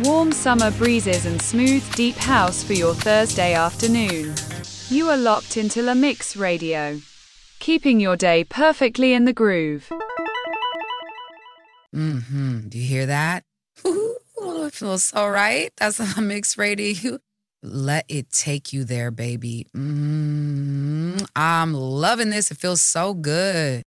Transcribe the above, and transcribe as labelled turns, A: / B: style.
A: Warm summer breezes and smooth, deep house for your Thursday afternoon. You are locked into La Mix Radio, keeping your day perfectly in the groove.
B: Do you hear that? Ooh, it feels so right. That's La Mix Radio. Let it take you there, baby. I'm loving this. It feels so good.